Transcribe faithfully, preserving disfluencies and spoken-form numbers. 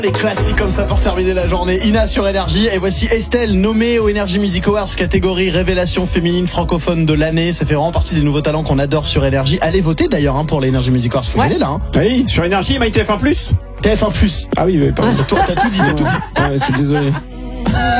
Les classiques comme ça pour terminer la journée. Ina sur Énergie. Et voici Estelle, nommée au Energy Music Awards catégorie révélation féminine francophone de l'année. Ça fait vraiment partie des nouveaux talents qu'on adore sur Énergie. Allez voter d'ailleurs hein, pour les Energy Music Awards. Faut y aller là. Hein. Oui, sur Énergie, MyTF un plus. T F un plus. Ah oui, mais pardon. Toi, t'as tout dit, t'as tout dit. Ouais, c'est désolé.